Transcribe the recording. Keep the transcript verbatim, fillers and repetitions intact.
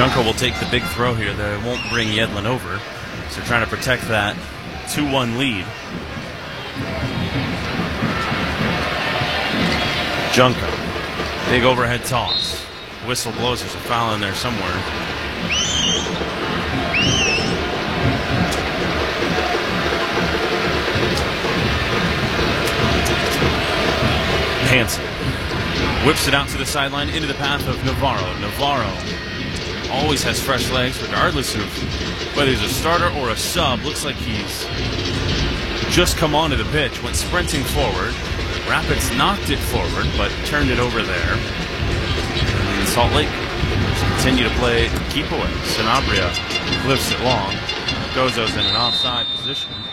Junko will take the big throw here. They won't bring Yedlin over. So trying to protect that two one lead. Junko. Big overhead toss. Whistle blows. There's a foul in there somewhere. Hansen whips it out to the sideline into the path of Navarro. Navarro always has fresh legs, regardless of whether he's a starter or a sub. Looks like he's just come onto the pitch, went sprinting forward. Rapids knocked it forward, but turned it over there. And Salt Lake continue to play keep away. Sanabria lifts it long. Gozo's in an offside position.